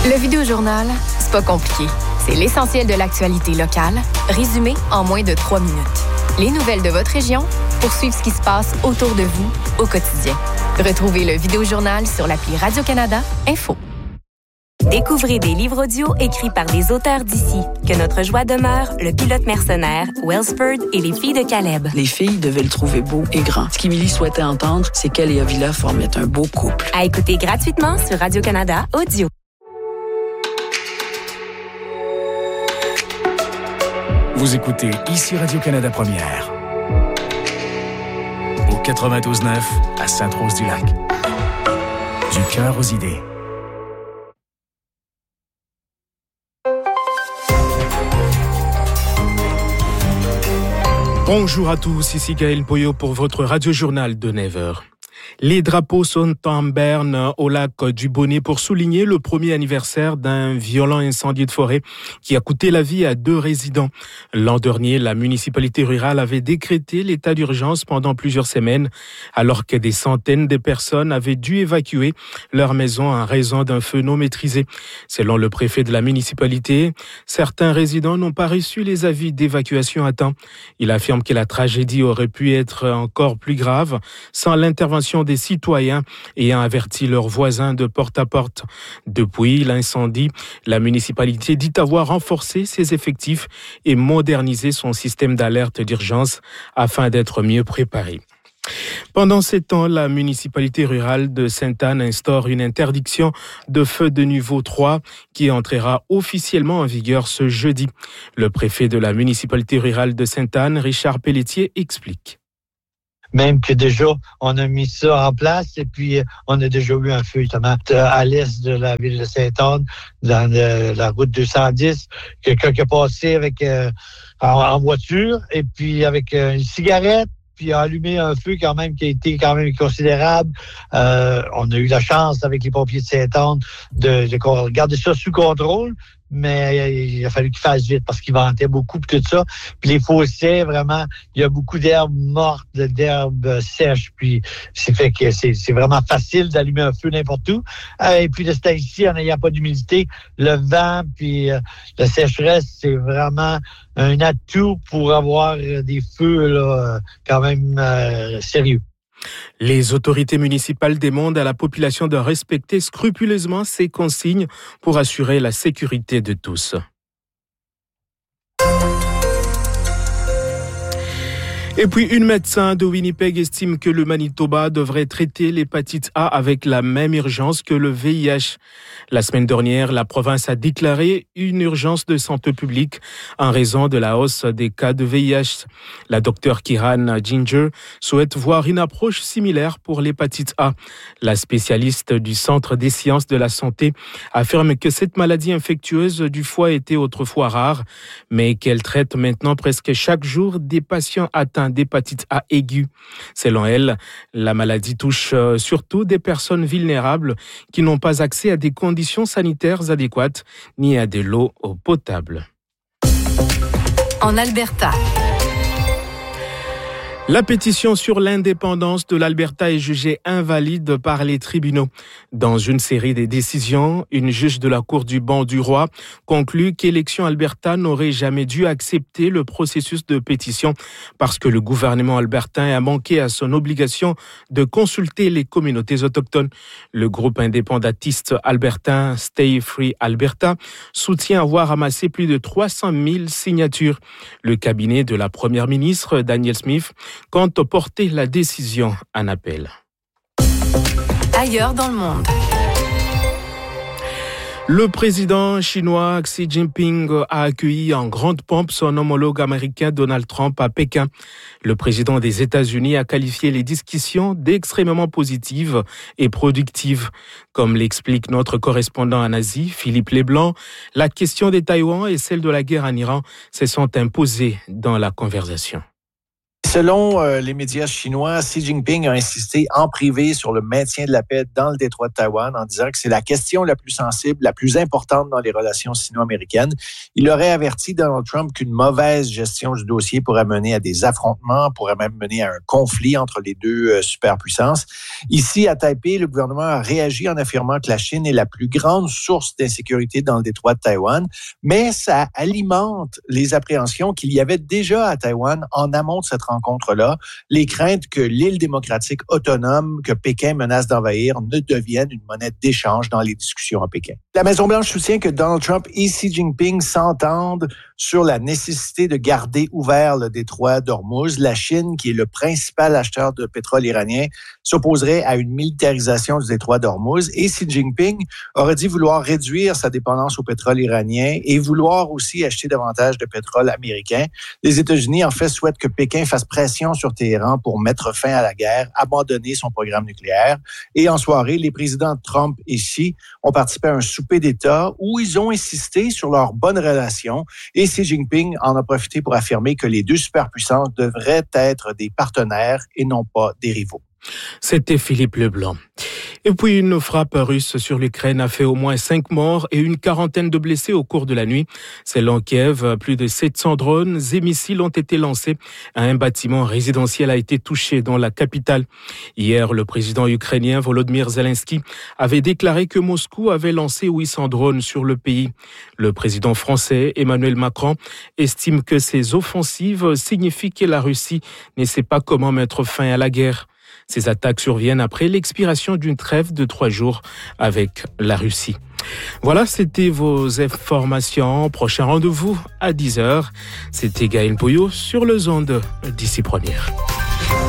Le Vidéojournal, c'est pas compliqué. C'est l'essentiel de l'actualité locale, résumé en moins de 3 minutes. Les nouvelles de votre région pour suivre ce qui se passe autour de vous au quotidien. Retrouvez le Vidéojournal sur l'appli Radio-Canada Info. Découvrez des livres audio écrits par des auteurs d'ici. Que notre joie demeure, Le Pilote mercenaire, Wellsford et Les filles de Caleb. Les filles devaient le trouver beau et grand. Ce qu'Émilie souhaitait entendre, c'est qu'elle et Avila formaient un beau couple. À écouter gratuitement sur Radio-Canada Audio. Vous écoutez ici Radio-Canada Première. Au 92.9 à Sainte-Rose-du-Lac. Du cœur aux idées. Bonjour à tous, ici Gaël Poyot pour votre radio-journal de 9h. Les drapeaux sont en berne au lac du Bonnet pour souligner le premier anniversaire d'un violent incendie de forêt qui a coûté la vie à 2 résidents. L'an dernier, la municipalité rurale avait décrété l'état d'urgence pendant plusieurs semaines, alors que des centaines de personnes avaient dû évacuer leur maison en raison d'un feu non maîtrisé. Selon le préfet de la municipalité, certains résidents n'ont pas reçu les avis d'évacuation à temps. Il affirme que la tragédie aurait pu être encore plus grave sans l'intervention des citoyens ayant averti leurs voisins de porte à porte. Depuis l'incendie, la municipalité dit avoir renforcé ses effectifs et modernisé son système d'alerte d'urgence afin d'être mieux préparé. Pendant ces temps, la municipalité rurale de Sainte-Anne instaure une interdiction de feu de niveau 3 qui entrera officiellement en vigueur ce jeudi. Le préfet de la municipalité rurale de Sainte-Anne, Richard Pelletier, explique. Même que déjà, on a mis ça en place et puis on a déjà eu un feu justement à l'est de la ville de Sainte-Anne, dans la route 210, quelqu'un qui a passé avec en voiture et puis avec une cigarette, puis a allumé un feu qui a été considérable. On a eu la chance avec les pompiers de Sainte-Anne de garder ça sous contrôle, mais il a fallu qu'ils fassent vite parce qu'ils vantaient beaucoup puis tout ça. Puis les fossés, vraiment, il y a beaucoup d'herbes mortes, d'herbes sèches, puis c'est fait que c'est vraiment facile d'allumer un feu n'importe où. Et puis de ce temps-ci, en n'ayant pas d'humidité, le vent puis la sécheresse, c'est vraiment un atout pour avoir des feux là, quand même sérieux. Les autorités municipales demandent à la population de respecter scrupuleusement ces consignes pour assurer la sécurité de tous. Et puis, une médecin de Winnipeg estime que le Manitoba devrait traiter l'hépatite A avec la même urgence que le VIH. La semaine dernière, la province a déclaré une urgence de santé publique en raison de la hausse des cas de VIH. La docteure Kiran Ginger souhaite voir une approche similaire pour l'hépatite A. La spécialiste du Centre des sciences de la santé affirme que cette maladie infectieuse du foie était autrefois rare, mais qu'elle traite maintenant presque chaque jour des patients atteints d'hépatite A aiguë. Selon elle, la maladie touche surtout des personnes vulnérables qui n'ont pas accès à des conditions sanitaires adéquates ni à de l'eau potable. En Alberta. La pétition sur l'indépendance de l'Alberta est jugée invalide par les tribunaux. Dans une série de décisions, une juge de la Cour du banc du roi conclut qu'Élections Alberta n'aurait jamais dû accepter le processus de pétition parce que le gouvernement albertain a manqué à son obligation de consulter les communautés autochtones. Le groupe indépendantiste albertain Stay Free Alberta soutient avoir amassé plus de 300 000 signatures. Le cabinet de la première ministre, Danielle Smith, compte porter la décision en appel. Ailleurs dans le monde. Le président chinois Xi Jinping a accueilli en grande pompe son homologue américain Donald Trump à Pékin. Le président des États-Unis a qualifié les discussions d'extrêmement positives et productives. Comme l'explique notre correspondant en Asie, Philippe Leblanc, la question des Taïwan et celle de la guerre en Iran se sont imposées dans la conversation. Selon les médias chinois, Xi Jinping a insisté en privé sur le maintien de la paix dans le détroit de Taïwan en disant que c'est la question la plus sensible, la plus importante dans les relations sino-américaines. Il aurait averti Donald Trump qu'une mauvaise gestion du dossier pourrait mener à des affrontements, pourrait même mener à un conflit entre les deux superpuissances. Ici, à Taipei, le gouvernement a réagi en affirmant que la Chine est la plus grande source d'insécurité dans le détroit de Taïwan, mais ça alimente les appréhensions qu'il y avait déjà à Taïwan en amont de cette rencontre-là, les craintes que l'île démocratique autonome que Pékin menace d'envahir ne devienne une monnaie d'échange dans les discussions à Pékin. La Maison-Blanche soutient que Donald Trump et Xi Jinping s'entendent sur la nécessité de garder ouvert le détroit d'Ormuz. La Chine, qui est le principal acheteur de pétrole iranien, s'opposerait à une militarisation du détroit d'Ormuz et Xi Jinping aurait dit vouloir réduire sa dépendance au pétrole iranien et vouloir aussi acheter davantage de pétrole américain. Les États-Unis, en fait, souhaitent que Pékin fasse pression sur Téhéran pour mettre fin à la guerre, abandonner son programme nucléaire. Et en soirée, les présidents Trump et Xi ont participé à un souper d'État où ils ont insisté sur leur bonne relation et Xi Jinping en a profité pour affirmer que les deux superpuissances devraient être des partenaires et non pas des rivaux. C'était Philippe Leblanc. Et puis une frappe russe sur l'Ukraine a fait au moins 5 morts et une quarantaine de blessés au cours de la nuit. Selon Kiev, plus de 700 drones et missiles ont été lancés. Un bâtiment résidentiel a été touché dans la capitale. Hier, le président ukrainien Volodymyr Zelensky avait déclaré que Moscou avait lancé 800 drones sur le pays. Le président français Emmanuel Macron estime que ces offensives signifient que la Russie ne sait pas comment mettre fin à la guerre. Ces attaques surviennent après l'expiration d'une trêve de 3 jours avec la Russie. Voilà, c'était vos informations. Prochain rendez-vous à 10h. C'était Gaël Poyot sur le ondes d'ici première.